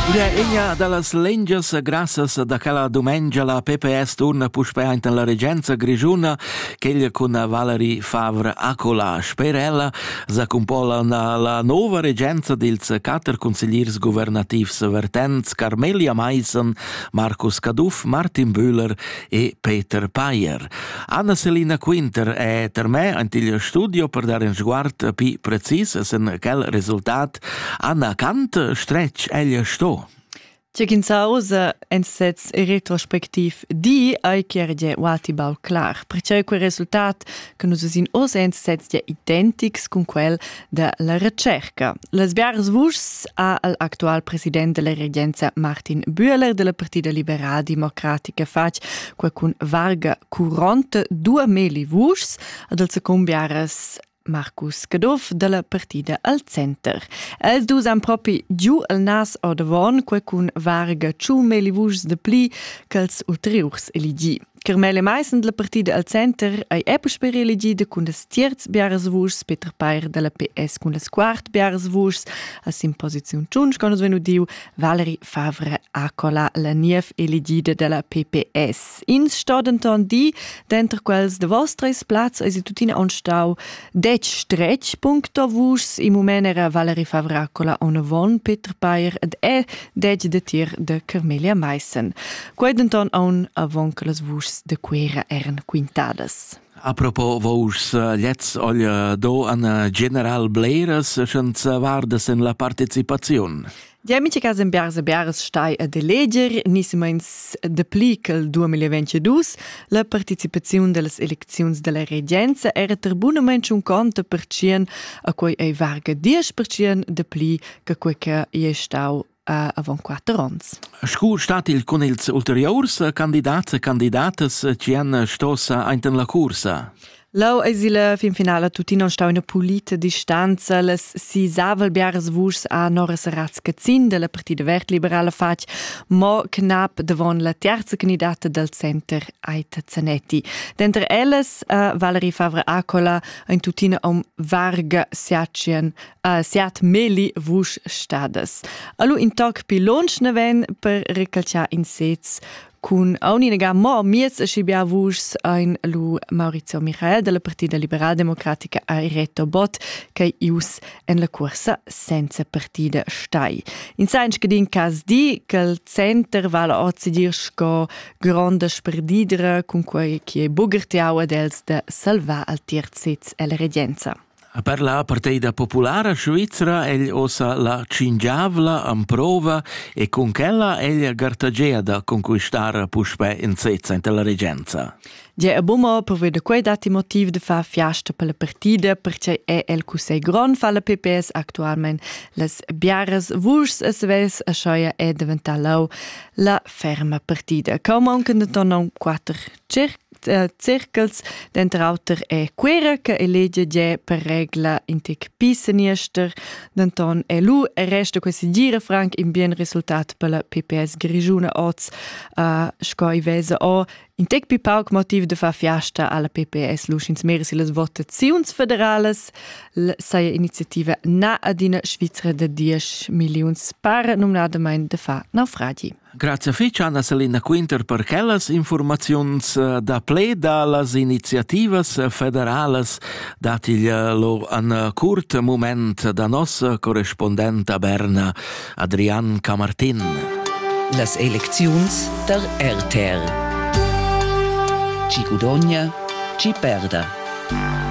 Una delle lengias grassas da quella domenica la PPS torna puspea in la Regenza Grigiuna che con Valerie Favre Acola. Sperella s'accompola la nuova Regenza dels 4 consigliers governatius vertents Carmelia Meissen, Markus Caduff, Martin Bühler e Peter Payer. Anna Selina Quinter è per me in studio per dare un sguardo più preciso in quel risultato. Anna, quant stretch egli sto? C'è in sausa en sets retrospectiv di ai chiarge wati bau clar, perché quel risultat che nos sin os en sets identics con quel de la ricerca. Les biars vus a l'actual president della Regenza Martin Bühler della Partida Liberal Democratica fac quel con varga 42.000 vus ad al second biaras Markus Caduff della Partida al Center. Els dus han propi giù al nas o davon, quei cun varga 2.000 vus de pli che els ulteriors eligi. Carmelia Meissen della Partida al Center ai epus per elegida cun des tierz biaras vus, Peter Payer della PS cun des quart biaras vus, a sin posiziun tschunsch, conos venu diu Valerie Favre Acola, la nief elegida della PPS. Ins stodenton di, dentro quels de vostres plats, eisi tutina on stau 10 stretch vus, in moment era Valerie Favre Acola on avon, Peter Payer, ed 10 de tier de Carmelia Meissen. Quedenton on avon che las vus de quera eran quintadas. A propos vos liets olja do an General Blairas senza vardas in la partecipazione. Gli amici che in biaras stai a deleger nissimens de pli che il 2022 la partecipazione delle elezioni della Regenza era terbunamente un conto per cien a cui ei varga 10% de pli che quei che è stau avon 4 ans. Scu stat il con ils ulteriors candidats e candidatas ci han stossa in la corsa. Lau es la fin finale tutti non sta una pulita distanza les si savel biaras vus a Norris Ratzkazin della Partida Vert Liberale fac mo knap devon la terza candidata del Center Aita Zanetti. Dentro elles Valerie Favre Acola in tutina varga siat meli vus stades. Alu in toc pilonch neven per recalcia in sets con un'inega mo miez scibia vus ein lu Maurizio Michael della Partida Liberal Democratica a Reto Bot che ius en la corsa senza partida stai. In sainch gedin cas di che il center vala ozidir sco grande sperdidere con quei che bugertiau dels de salva al tierzets e la Regenza. Per la Partida Popolare Svizzera egl osa la cingiavla in prova e con quella egl gartagea da conquistare puspe in sezza in la Regenza. Ge a bumo provvede quei dati motiv de fa fiasta per la partida perché è el cusei gron fa la PPS actualment les biaras vus es ves a schoia è diventa lau la ferma partida. Come anche de tonon 4 circles dentro auter è quera che elegge ge per regla in tic piseniester denton è lu e resta questi gira franc in bien risultat per la PPS Grigiuna oz scoi vese o in tic pi pauc motiv de fa fiasta alla PPS luschins meres las votaziuns federales saia iniziativa na adina Svizzera de 10 milions per nominadament de fa naufragi. Grazie a Anna Selina Quinter per quelles informazions da ple da las iniziativas federales datigl an curt moment da nos correspondent a Berna Adrian Camartin. Las elecziuns der RTR. Ci gudogna, ci perda.